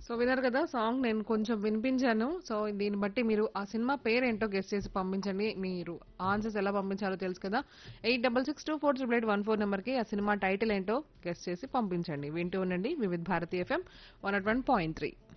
So విన్నారు కదా song నేను కొంచెం వినిపించాను. సో దీన్ని బట్టి మీరు ఆ సినిమా పేరేంటో గెస్ చేసి పంపించండి. మీరు ఆన్సర్స్ ఎలా పంపించాలో తెలుసు కదా. 8662488814 నెంబర్కి ఆ సినిమా టైటిల్ ఏంటో గెస్ చేసి పంపించండి. వింటూ ఉండండి వివిధ్ భారతి ఎఫ్ఎం 101.3.